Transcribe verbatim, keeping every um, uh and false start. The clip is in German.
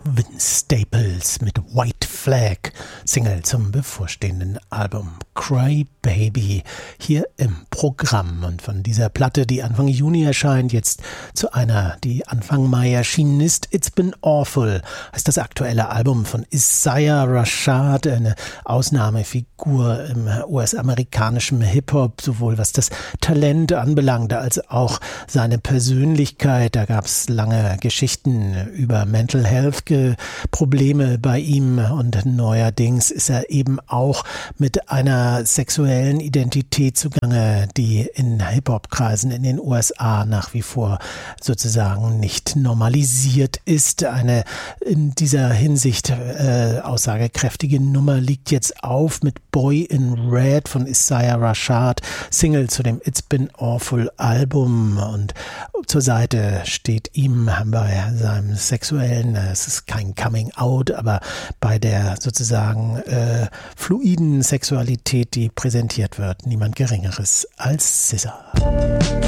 Vince Staples mit White Flag, Single zum bevorstehenden Album Cry Baby, hier im Programm. Und von dieser Platte, die Anfang Juni erscheint, jetzt zu einer, die Anfang Mai erschienen ist, It's Been Awful, heißt das aktuelle Album von Isaiah Rashad, eine Ausnahmefigur im U S-amerikanischen Hip-Hop, sowohl was das Talent anbelangt, als auch seine Persönlichkeit. Da gab es lange Geschichten über Mental Health Probleme bei ihm und neuerdings ist er eben auch mit einer sexuellen Identität zugange, die in Hip-Hop-Kreisen in den U S A nach wie vor sozusagen nicht normalisiert ist. Eine in dieser Hinsicht äh, aussagekräftige Nummer liegt jetzt auf mit Boy in Red von Isaiah Rashad, Single zu dem It's Been Awful Album, und zur Seite steht ihm bei seinem sexuellen, es ist kein Coming Out, aber bei der sozusagen äh, fluiden Sexualität, die präsentiert wird, niemand Geringeres als S Z A.